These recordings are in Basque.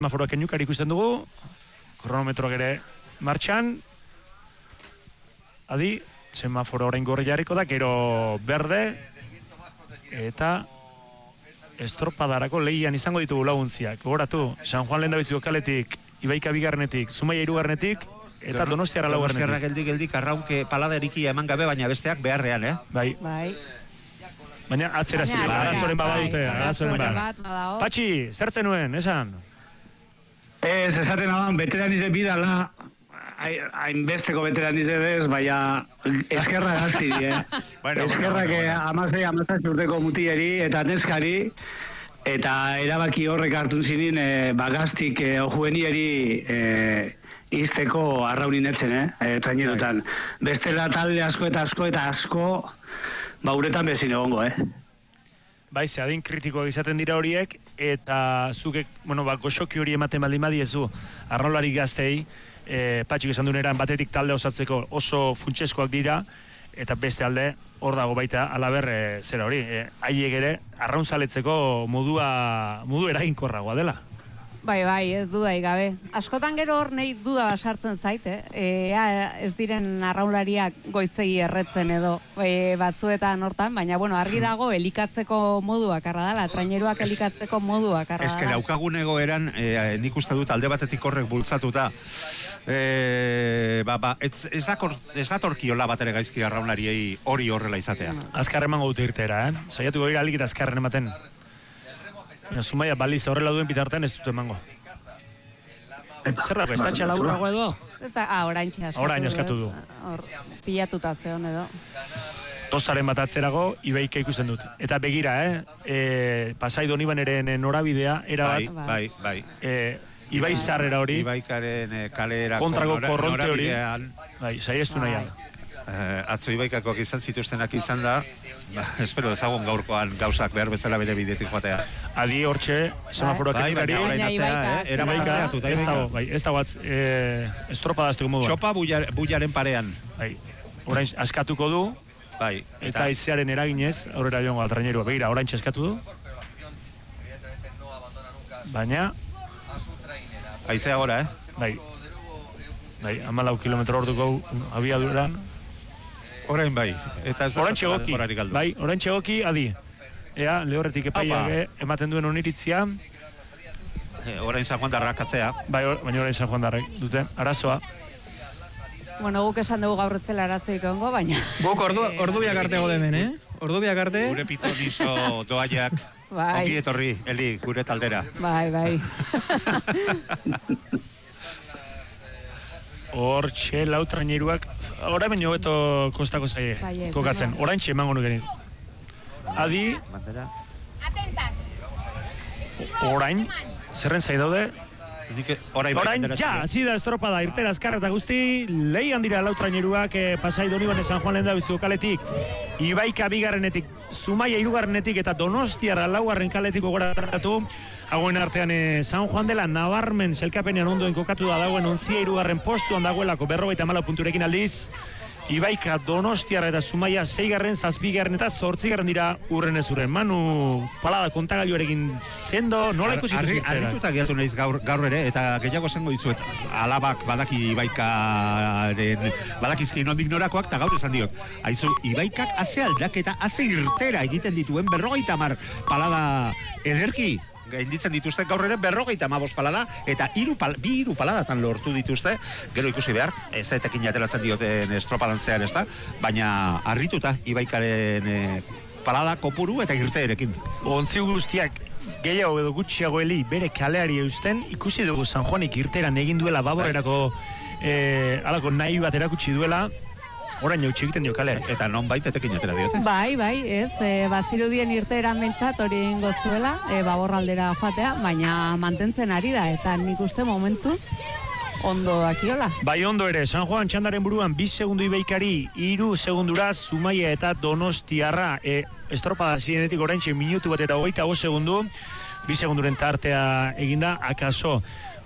semaforoak enyukari ikusten dugu, kronometroak ere martxan, adi, semaforo orain gorri jarriko da, gero berde, eta estropadarako lehian izango ditugu laguntziak. Gogoratu, San Juan Lehendabiziko kaletik, Ibaika bigarrenetik, Zumaia hirugarrenetik, eta Donostiarra laugarrenetik. Donostiarra geldik, arraunke paladerikia eman gabe, baina besteak beharrean, Bai. Baina atzera zi, arazoren badute, arazoren bat. Patxi, zertzen nuen, esan? Ez, esaten aban, veteranize bidala, hainbesteko veteranize bez, baina eskerra gazti, eskerrak amazai urteko mutieri eta neskari, eta erabaki horrek hartu zinin, gaztik juenieri izteko arraunin etzen, trainerotan. Bestela talde asko eta asko, uretan bezin egongo, Bai, adin kritikoak izaten dira horiek, eta zukek, goxoki hori ematen baldin badiezu, arraunlari gaztei, Patxik esan duneran batetik talde osatzeko oso funtseskoak dira, eta beste alde hor dago baita alaber zera hori, haiek ere arraunzaletzeko modu eraginkorragoa dela. Bai, ez dudai gabe. Askotan gero hor nahi duda sartzen zait, ez diren arraunlariak goizegi erretzen edo batzuetan hortan, baina argi dago elikatzeko moduak arra dela, traineruak elikatzeko moduak arra dela. Ez que daukagun egoeran, nik uste dut alde batetik horrek bultzatuta, ez datorkiola bat ere gaizki arraunlariei hori horrela izatea. Azkarren emango dute irtera, saiatu goira alik eta azkarren ematen. Zumaia baliz horrela duen bitartean ez dut emango. Zerra, estatxe laburragoa edo? Oraintxe askatu du. Orain askatu du. Pilatuta zeon edo. Tostaren bat atzerago, Ibaika ikusten dut. Eta begira, Pasai Donibaneren norabidea, erabat. Bai. Ibai zarrera hori. Ibaikaren kalera kontrako korronte hori. Bai, saiestu nahian. Atzo Ibaikakoak izan zituztenak izan da, espero ezagun gaurkoan gauzak behar bezala bere bidetik joatea. Adi hortxe, semaforoak enikari. Ez dago estropadazteko moduan. Txopa buiaren parean. Orain askatuko du, eta aizearen eraginez, aurrera joango altrainerua. Begira, orain eskatu du. Baina... Aizea gora, Bai, 14 kilometro orduko abiaduran. Orain bai. Orain txegoki, orain txegoki, adi. Ea, lehorretik epaiak ematen duen oniritzia. Orain San Juan darrak atzea. Bai, baina orain San Juan darrak dute, arazoa. Guk esan dugu gaurretzela arazoik ongo, baina... Guk ordu biak arte godemen, Ordu biak arte... Gure pitonizo doaiak. Ongi etorri, Eli, gure taldera. Bai. Hortxe, lau traineruak, orain baino beto kostako zaie, kokatzen. Orain txe emango nukenik. Adi... Orain, zerren zai daude? Orain, hasi da estropada, irtera azkarra eta guzti, lehian dira lau traineruak Pasai Donibane San Juan Lehendabiziko kaletik, Ibaika bigarrenetik, Zumaia hirugarrenetik eta Donostiarra laugarren kaletik gogoratu. Hagoen artean San Juan dela nabarmen selkapenean ondoen kokatu da dagoen 11. postuan dagoelako 54 punturekin aldiz. Ibaika, Donostiarra eta Zumaia 6., 7. eta 8. dira urren ez urren. Manu, palada kontagailuarekin zendo, nola ikusi duzu? Arrituta gehiatu nahiz gaur ere, eta gehiago zengo dizuet, alabak badaki Ibaikaren, badakizki nondik norakoak, eta gaur esan diot. Aizu, Ibaikak haze aldaketa, haze irtera egiten dituen 50 palada ederki. Gainditzen dituzte gaur ere 55 palada, eta bi hiru paladatan lortu dituzte, gero ikusi behar, ez etekin ateratzen dioten estropadantzean ez da, baina harrituta Ibaikaren palada kopuru eta irteerekin. Ontzi guztiak gehiago edo gutxiago Eli bere kaleari eusten, ikusi dugu San Juanik irteran egin duela baborerako alako nahi bat erakutsi duela, orain jautsi egiten dio kaleari. Eta non baita etekin atera diote. Bai, ez, bazirudien irteeran mentzat hori egingo zuela, baborraldera joatea, baina mantentzen ari da, eta nik uste momentuz ondo dakiola. Bai, ondo ere, San Juan txandaren buruan 2 segundu Ibaikari, 3 segundura Zumaia eta Donostiarra, estropada zirenetik orain minutu bat eta 25 segundu, 2 segunduren tartea eginda, akaso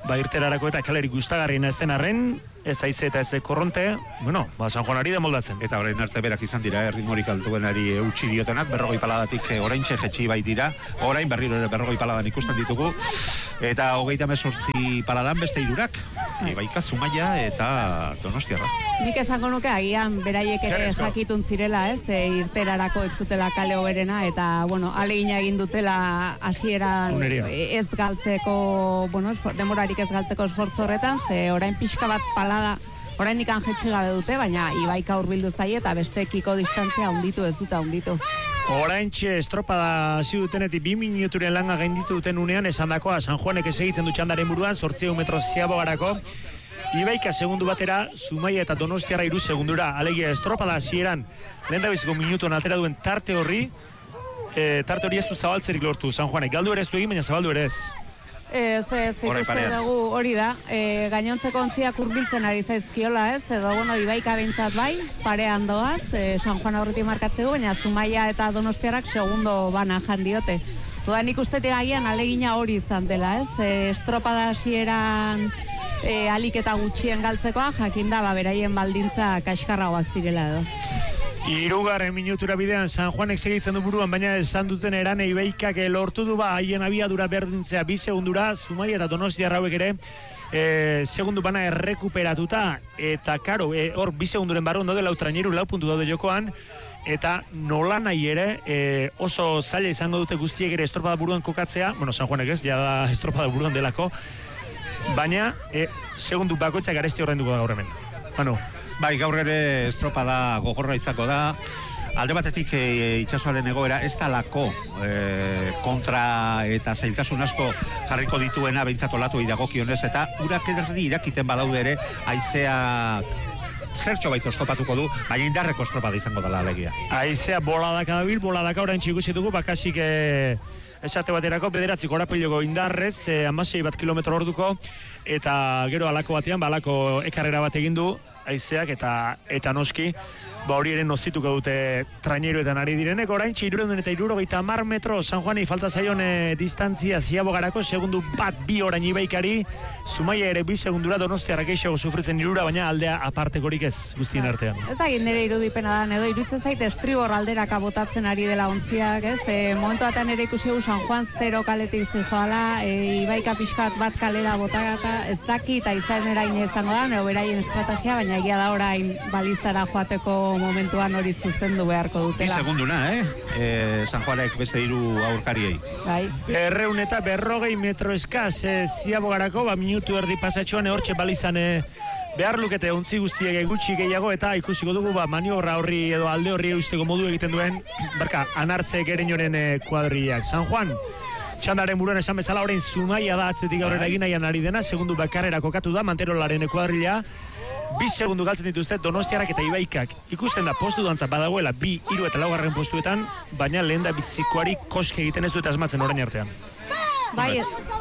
irterarako eta kalerik gustagarriena ez den arren, ez haize eta ez korronte, bueno, San Juanari demoldatzen. Eta orain arte berak izan dira, erritmorik altuenari eutxi diotenak, 40 paladatik oraintxe jetxi bai dira, orain berriro ere 40 paladan ikusten ditugu, eta 38 paladan beste hirurak, Ibaika, Zumaia eta Donostiarra. Nik esango nuke agian beraiek ere jakitun zirela, ez, irterarako ez zutela kale hoberena, eta, bueno, alegina egin dutela hasieran ez galtzeko, bueno, demorarik ez galtzeko esfortzu horretan, ze orain pixka bat palada, orain ikan jetxe gabe dute, baina Ibaika hurbildu zaie eta bestekiko distantzia hunditu ez dut hunditu. Oraintxe estropada hasi dutenetik 2 minuturen langa gainditu duten unean esandakoa San Juanek esegitzen du txandaren buruan 800 metro ziabogarako. Ibaika segundu batera, Zumaia eta Donostiarra 3 segundura. Alegia estropada hasieran lehendabiziko minutuan altera duen tarte hori ez du zabaltzerik lortu San Juanek. Galdu ere ez du egin, baina zabaldu ere ez. Ez ikuste dugu hori da, gainontzeko ontziak hurbiltzen ari zaizkiola, ez, edo, bueno, Ibaika behintzat bai, parean doaz, San Juan aurretik markatzeko, baina Zumaia eta Donostiarrak segundo bana jandiote. Dudan ikustetik agian alegina hori izan dela, ez, estropada hasieran alik eta gutxien galtzekoa, jakinda, beraien baldintza kaskarragoak zirela edo. 3. minutura bidean San Juanek segitzen du buruan, baina esan duten eran Ibaikak lortu du haien abiadura berdintzea 2 segundura, Zumaia eta Donostiarra hauek ere segundu bana errekuperatuta, eta karo, hor 2 segunduren barruan daude lautraineru 4 puntu daude jokoan, eta nola nahi ere oso zaila izango dute guztiek ere estropada buruan kokatzea, bueno, San Juanek ez, ja da estropada buruan delako, baina segundu bakoitzak garesti horrenduko da gaur hemen. Manu. Bai, gaur ere estropada gogorra izango da. Alde batetik itsasoaren egoera ez talako kontra eta zailtasun asko jarriko dituena behintzat olatu dagokionez, eta urak erdi irakiten badaude ere haizea zertxo baita eskopatuko du, baina indarreko estropada izango dela alegia. Haizea boladaka dabil, boladaka orain txikusi dugu, bakasik esate baterako, 9 korapiloko indarrez, 16 kilometro orduko, eta gero alako batean, alako ekarrera bat egin du, haizeak eta noski, hori ere nozituko dute traineroetan ari direnek, orain 370 metro San Juani falta zaion distantzia ziabogarako, segundu bat 2 orain Ibaikari, Zumaia ere 2 segundura Donostiarrak eixo sufritzen 3, baina aldea apartekorik ez guztien artean. Ez da nire irudipena da, edo iruditzen zait estribor alderaka botatzen ari dela ontziak, ez? Momentu batean ere ikusi San Juan 0 kaletik zijoala, Ibaika pixkat bat kalera botagata, ez daki eta izan erain izango da, neo beraien estrategia, baina egia da orain balizara joateko momentuan hori zuzendu beharko dutela. 2 segunduna, San Juanek beste 3 aurkariei. Bai. 240 metro eskaz ziabogarako, minutu erdi pasatxoan hortxe balizan behar lukete ontzi guztiek gutxi gehiago, eta ikusiko dugu maniobra horri edo alde horri eusteko modu egiten duen anartze gereñoren kuadriak. San Juan txandaren buruan esan bezala orain Zumaia da atzetik aurrera egin nahian ari dena, segundu bakarrera kokatu da Manterolaren kuadrilla, 2 segundu galtzen dituzte Donostiarrak eta Ibaikak. Ikusten da postu dantza badagoela 2, 3 eta 4 postuetan, baina lehen da bizikoari koske egiten ez dut asmatzen orain artean. Bai,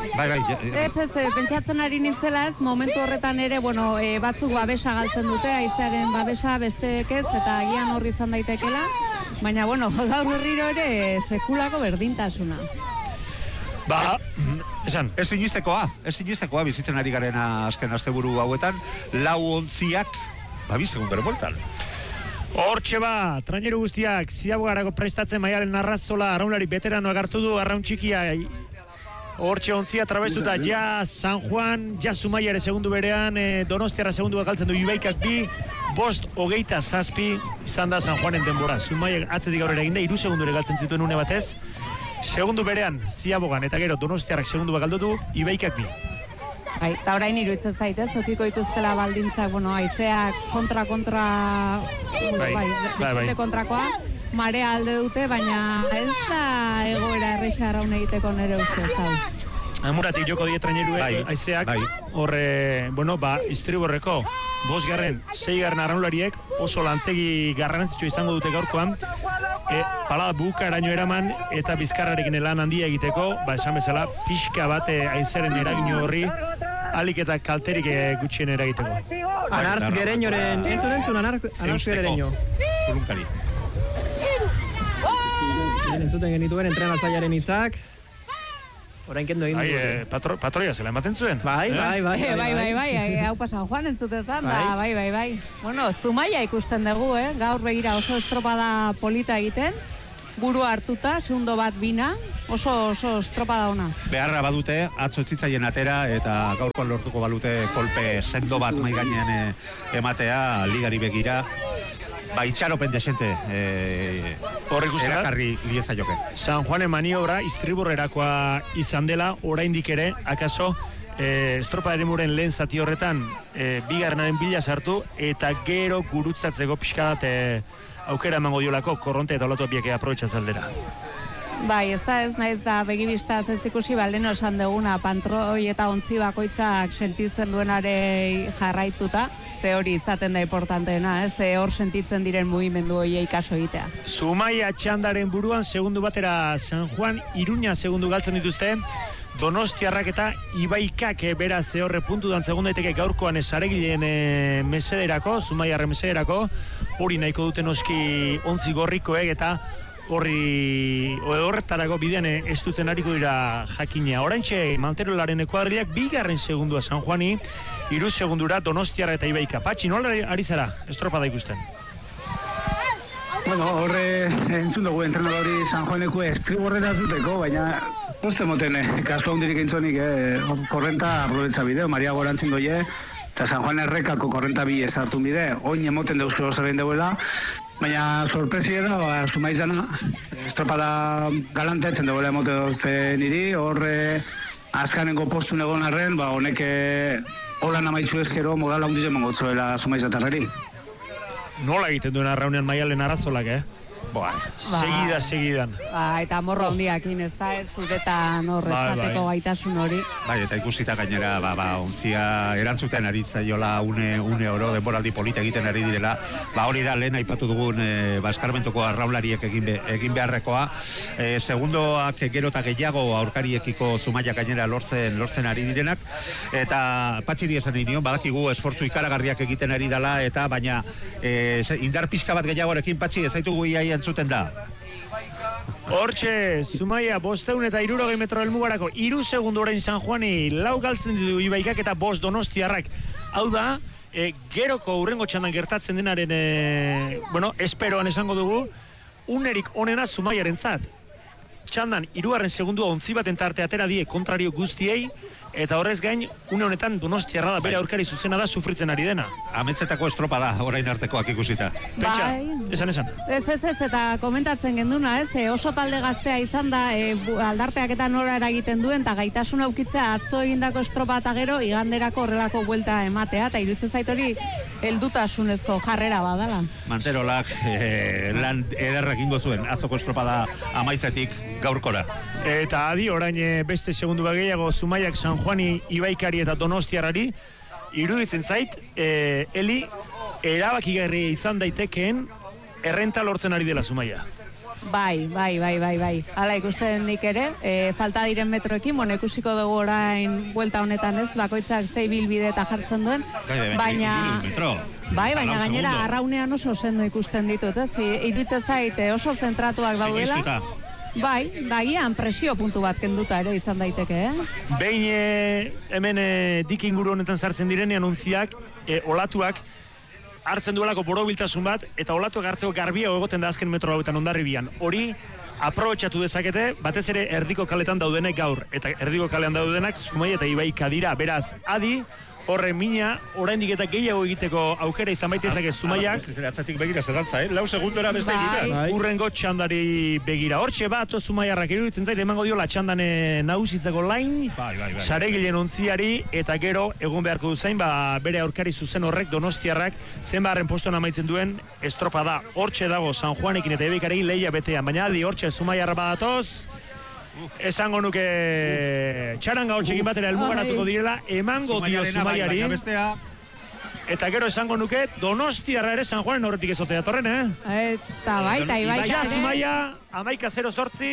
pentsatzen ari nintzela ez, momentu horretan ere, bueno, batzuk babesa galtzen dute, haizearen babesa besteek ez, eta agian horri izan daitekela, baina, bueno, gaur berriro ere sekulako berdintasuna. Esan. Ez sinistekoa bizitzen ari garena azken asteburu hauetan, 4 ontziak, 2 segundero bueltan. Hortxe traineru guztiak, ziabogarako prestatzen Maialen Arrazola, arraunlari veterano agartu du, arraun txikia, hortxe ontzia trabestuta, ja San Juan, ja Zumaia ere segundu berean, Donostiarra segundu galtzen du Ibaikak 2, 5:27 izan da San Juanen denbora. Zumaia atzetik aurrera eginda, 3 segundu ere galtzen zituen une batez, segundu berean ziabogan eta gero Donostiarrak segundu galdu du, Ibaikak 2. Bai, eta orain iruditzen zaitez, okiko dituztela baldintzak, bueno, haizeak kontrakoa, marea alde dute, baina ez da egoera erreixa arraun egiteko nere ustez hau. Amuratik joko die traineruek, haizeak, horre, istriborreko 5., 6. arraunlariek oso lantegi garrantzitsua izango dute gaurkoan, palada bukaeraino eraman eta bizkarrarekin lan handia egiteko, esan bezala, pixka bat haizeren eragin horri, alik eta kalterik gutxien eragiteko. Anartz gereñoren, entzun anartz gereño. Kolunkari. Entzuten genituen entrenatzailearen hitzak. orain kendu egin dute. Patroia zela ematen zuen. Bai. Hau pasan Juan entzutezan, bai. Bueno, Zumaia ikusten dugu, gaur begira oso estropada polita egiten, burua hartuta, segundo bat bina, oso estropada ona. Beharra badute, atzo etzitzaien atera, eta gaurkoan lortuko balute kolpe sendo bat mai gainean ematea, ligari begira. Itxaropen desente erakarri lieza joke. San Juanen maniobra istriburrerakoa izan dela, oraindik ere, akaso estropa eremuren lehen zati horretan bigarrenaren bila sartu, eta gero gurutzatzeko pixka bat aukera emango diolako korronte eta olatu bieke aprobetxatza aldera. Bai, ez naiz da begibistaz ez ikusi baldeno esan duguna pantroi eta ontzi bakoitzak sentitzen duenare jarraituta, ze hori izaten da importanteena, ze hor sentitzen diren mugimendu horiei kaso egitea. Zumaia txandaren buruan segundu batera San Juan, Iruña segundu galtzen dituzte, Donostiarrak eta Ibaikak beraz horre puntudan segun daiteke gaurkoan saregileen mesederako, Zumaiarren mesederako, hori nahiko duten oski ontzi gorrikoek eta horretarako bidean estutzen hariko dira jakina. Oraintxe Manterolaren ekuadriak bigarren segundua San Juani, 3 segundura Donostiarra eta Ibaika. Patxi, nola ari zara estropada ikusten? Bueno, horre entzun dugu entrenadori San Juaneku estriborrera zuteko, baina poste moten kasko hundirik entzonik, korrenta aprobetza bideo, Maria Gorantzin doie, eta San Juan errekako korrenta bi esartu bide, oin emoten deuzko zaren deuela, baina sorpresi da, Zumaizana, estropada galantetzen deuela emote doze niri, horre azkanengo postun egon arren, honek holan amaitzu ezkero modala hundizen mongotzoela Zumaizatarrari. Nola egiten duen arraunean Maialen Arazolak, Segidan. Eta morro handiakin, ez da, ez zuretan horretzateko gaitasun hori. Bai, eta ikusita gainera, ontzia erantzuten ari zaiola une oro, denboraldi polita egiten ari direla, hori da lehen aipatu dugun eskarmentoko arraunlariek egin beharrekoa. Segundoak gero eta gehiago aurkariekiko Zumaia gainera lortzen ari direnak, eta patxiri esan nion, badakigu esfortzu ikaragarriak egiten ari dela, eta baina indar pixka bat gehiagorekin patxi, ez zaitugu iai entzuten da. Hortxe, Zumaia 500 eta 60 metro helmugarako 3 segundu orain San Juani, 4 galtzen ditu Ibaikak eta 5 Donostiarrak. Hau da, geroko hurrengo txandan gertatzen denaren, esperoan esango dugu, unerik onena Zumaiarentzat. Txandan, 3. segundua ontzi baten tarte atera die kontrario guztiei, eta horrez gain, une honetan Donostiarra da, bere aurkari zuzena da, sufritzen ari dena. Ametzetako estropa da, orain artekoak ikusita. Pentsa, esan. Ez, eta komentatzen genduna, oso talde gaztea izan da, aldarteak eta nora eragiten duen, eta gaitasun aukitzea atzo egindako estropa eta gero, iganderako horrelako buelta ematea, eta iruditzen zait hori heldutasunezko jarrera badala. Manterolak lan ederrak ingo zuen, atzoko estropa da amaitzetik gaurkora. Eta adi, orain beste segundu bageiago Zumaiak San Juani, Ibaikari eta Donostiarrari, iruditzen zait, Eli, erabakigarria izan daitekeen errenta lortzen ari dela Zumaia. Bai. Hala ikusten nik ere, falta diren metroekin, ikusiko dugu orain buelta honetan ez, bakoitzak zei bilbide eta jartzen duen, baina gainera arraunean oso sendo ikusten ditut, ez? Iruditzen zait oso zentratuak daudela. Bai, dagian presio puntu bat kenduta ere izan daiteke, Behin hemen dik inguru honetan sartzen direnean ontziak, olatuak, hartzen duelako borobiltasun bat, eta olatuak hartzeko garbia egoten da azken metro hauetan Hondarribian. Hori, aprobetxatu dezakete, batez ere erdiko kaletan daudenek gaur, eta erdiko kalean daudenak Zumaia eta Ibaika dira. Beraz, adi, horre mina, oraindik eta gehiago egiteko aukera izan baitezak ez Zumaiak. Atzatik begira zedantza, 4 segundora beste egitea. Urrengo txandari begira. Hortxe bat, Zumaiarrak iruditzen zait, emango diola txandan nagusitzeko lain, saregilen ontziari, eta gero, egun beharko duzain, bere aurkari zuzen horrek Donostiarrak, zenbarren postuan amaitzen duen estropada. Hortxe dago San Juanekin eta Ibaikarekin lehia betean, baina aldi hortxe Zumaiarra badatoz, esango nuke txaranga hortxekin batera helmugaratuko direla, emango dio Zumaiari, eta gero esango nuke Donostiarra ere San Juanen horretik ezotea torren, Eta baita, Ibaika ja Zumaia, 11-0-8,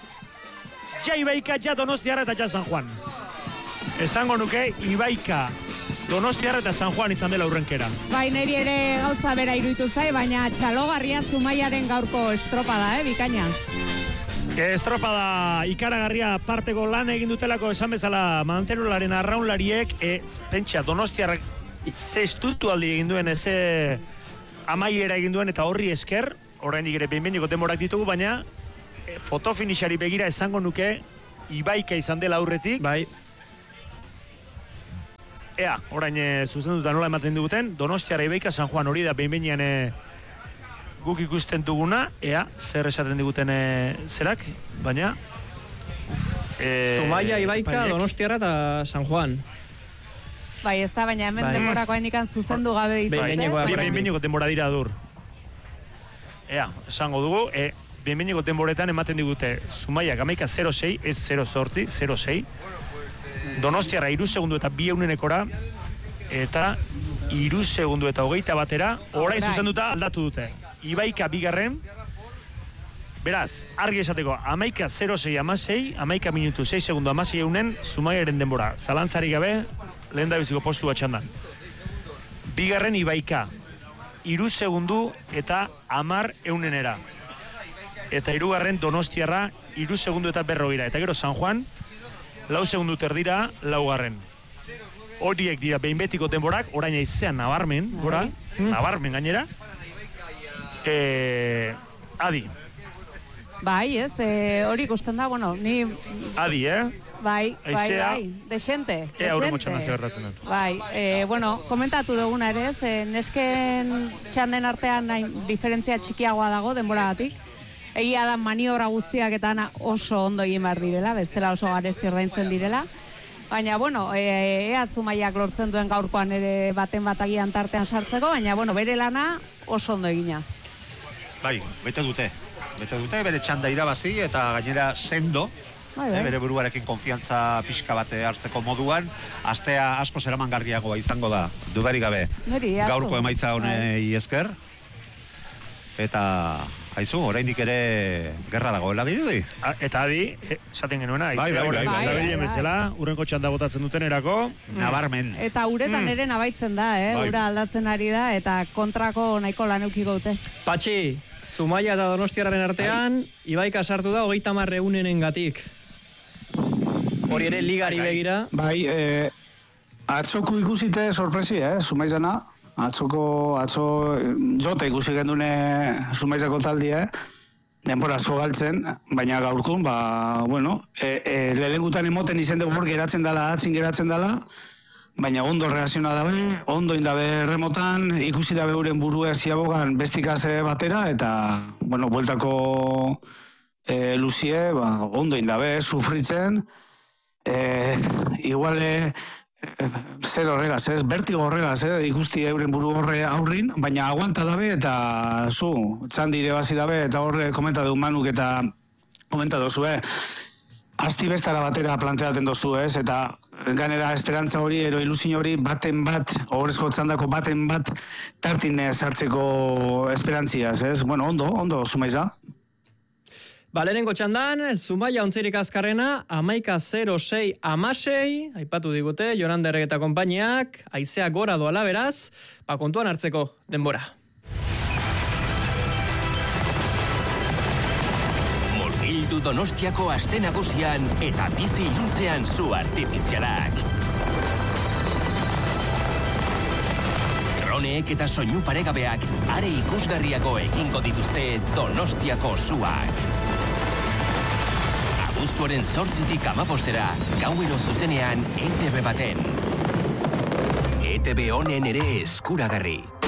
ja Ibaika, ja Donostiarra eta ja San Juan. Esango nuke Ibaika, Donostiarra eta San Juan izan dela urrenkera. Bai, niri ere gauza bera iruditu zai, baina txalogarria Zumaiaren gaurko estropada, bikaina. Estropada ikaragarria parteko lan egin dutelako esan bezala manterolaren arraunlariek, pentsa Donostiarrak zestutu aldi egin duen eze amaiera egin duen eta horri esker, oraindik ere behin-behineko denborak ditugu, baina fotofinixari begira esango nuke Ibaika izan dela aurretik. Bai. Ea, orain zuzenduta nola ematen duguten, Donostiara Ibaika San Juan hori da behin-behinean guk ikusten duguna, ea, zer esaten diguten zerak, baina... Zumaia, Ibaika, Donostiara eta San Juan. Bai, ez da, baina hemen denborakoa enikan zuzendu gabe dituzte. Behin-behineko denbora dira dur. Ea, esango dugu, behin-behineko denboretan ematen digute Zumaiak 11.06, ez 0.8, 0.6. Donostiara 3 segundu eta 2 eunenekora, eta 3 segundu eta 21 batera, orain zuzenduta aldatu dute. Ibaika bigarren, beraz, argi esateko, 11.06 amasei, 11 minutu 6 segundu amasei eunen, Zumaiaren denbora. Zalantzari gabe, lehen da biziko postu batxandan. Bigarren Ibaika, 3 segundu eta 10 eunenera. Eta hirugarren Donostiarra, 3 segundu eta 40. Eta gero San Juan, 4 segundu terdira, 4garren. Horiek dira behin betiko denborak, orain aizean nabarmen, gora, nabarmen gainera. Adi. Bai, ez, hori ikusten da, bueno, ni... Adi, Bai, desente. Ea aurre motxana zegertatzen dut. Bai, bueno, komentatu duguna ere, ez, nesken txanden artean diferentzia txikiagoa dago denboragatik. Egia da maniobra guztiak eta oso ondo egin behar direla, bestela oso garesti ordaintzen direla. Baina, bueno, ea Zumaiak lortzen duen gaurkoan ere baten bat agian tartean sartzeko, baina, bueno, bere lana oso ondo egina. Bai, bete dute, bere txanda irabazi eta gainera sendo, bere buruarekin konfiantza pixka bate hartzeko moduan, astea asko zeramangarriagoa izango da, dudarik gabe, gaurko emaitza honei esker, eta... Haizu, oraindik ere gerra dagoela dirudi. Eta adi, esaten genuena, aizea horrein bezala, urrenko txanda botatzen duten erako. Nabarmen. Eta uretan ere nabaitzen da, ura aldatzen ari da, eta kontrako nahiko lan eukiko dute. Patxi, Zumaia eta Donostiarraren artean, Ibaika sartu da 30 eunenengatik. Hori ere ligari begira. Bai, atzoko ikusite sorpresi, Zumaizana. Atzo jote ikusi gendune Zumaizako taldia, denbora asko galtzen, baina gaurkun, lehengutan emoten izen dugu geratzen dela, atzin geratzen dela, baina ondo reaziona dabe, ondo indabe remotan, ikusi dabe uren burua ziabogan bestikase batera, eta, bueltako luzie, ondo indabe, sufritzen, iguale, zer horregaz, bertigo horregaz, ikusti euren buru horre aurrin, baina aguanta dabe eta txandi irabazi dabe eta horre komenta du Manuk eta komenta dozu, asti bestara batera planteaten dozu, eta ganera esperantza hori, ilusio hori baten bat, horrezko txandako baten bat tartin sartzeko esperantziaz, ondo Zumaiza. Lehenengo txandan, Zumaia ontzirik azkarrena, 11.06 amasei, aipatu digute, Jonander eta konpainiak, aizea gora doala beraz, kontuan hartzeko denbora. Murgildu Donostiako aste nagusian eta bizi iluntzean zu artifizialak. Droneek eta soinu paregabeak are ikusgarriago egingo dituzte Donostiako zuak. Abuztuaren 8-tik 15-era, gauero zuzenean ETV baten. ETV honen ere eskuragarri.